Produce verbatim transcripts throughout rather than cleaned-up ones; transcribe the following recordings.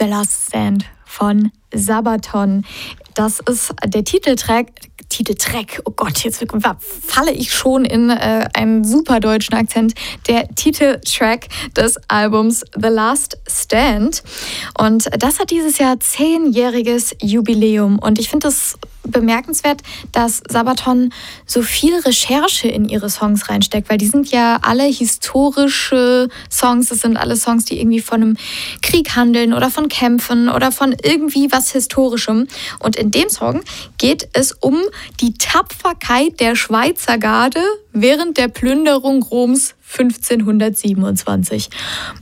The Last Stand von Sabaton. Das ist der Titeltrack. Titeltrack, oh Gott, jetzt falle ich schon in äh, einen super deutschen Akzent. Der Titeltrack des Albums The Last Stand. Und das hat dieses Jahr zehnjähriges Jubiläum. Und ich finde es bemerkenswert, dass Sabaton so viel Recherche in ihre Songs reinsteckt, weil die sind ja alle historische Songs. Das sind alle Songs, die irgendwie von einem Krieg handeln oder von Kämpfen oder von irgendwie was Historischem. Und in dem Song geht es um die Tapferkeit der Schweizer Garde während der Plünderung Roms fünfzehnhundertsiebenundzwanzig.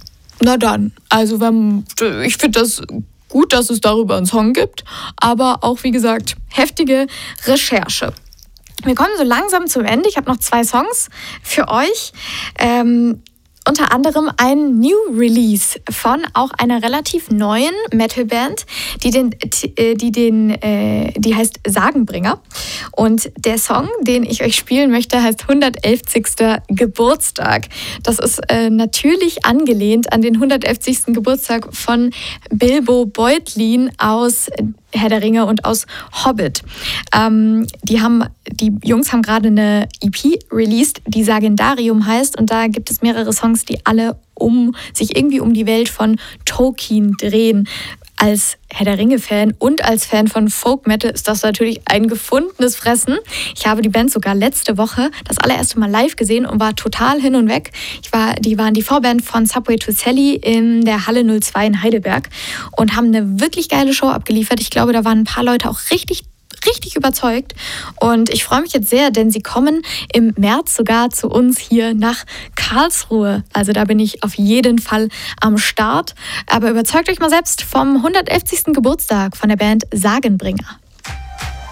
Na dann, also wenn, ich finde das gut, dass es darüber einen Song gibt, aber auch, wie gesagt, heftige Recherche. Wir kommen so langsam zum Ende. Ich habe noch zwei Songs für euch. Ähm, unter anderem ein New Release von auch einer relativ neuen Metalband, die den, die den, äh, die heißt Sagenbringer. Und der Song, den ich euch spielen möchte, heißt hundertelfzigster Geburtstag. Das ist äh, natürlich angelehnt an den hundertelfzigsten Geburtstag von Bilbo Beutlin aus Herr der Ringe und aus Hobbit. Ähm, die, haben, die Jungs haben gerade eine E P released, die Sagendarium heißt, und da gibt es mehrere Songs, die alle um sich irgendwie um die Welt von Tolkien drehen. Als Herr der Ringe-Fan und als Fan von Folk Metal ist das natürlich ein gefundenes Fressen. Ich habe die Band sogar letzte Woche das allererste Mal live gesehen und war total hin und weg. Ich war, die waren die Vorband von Subway to Sally in der Halle null zwei in Heidelberg und haben eine wirklich geile Show abgeliefert. Ich glaube, da waren ein paar Leute auch richtig richtig überzeugt und ich freue mich jetzt sehr, denn sie kommen im März sogar zu uns hier nach Karlsruhe. Also da bin ich auf jeden Fall am Start. Aber überzeugt euch mal selbst vom hundertelfzigsten Geburtstag von der Band Sagenbringer.